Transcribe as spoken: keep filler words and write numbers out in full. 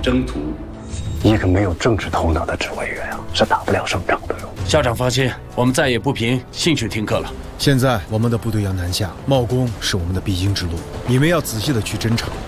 征途。 一个没有政治头脑的指挥员啊，是打不了胜仗的哟。 校长放心，我们再也不凭兴趣听课了。 现在我们的部队要南下，茂功是我们的必经之路，你们要仔细的去侦查。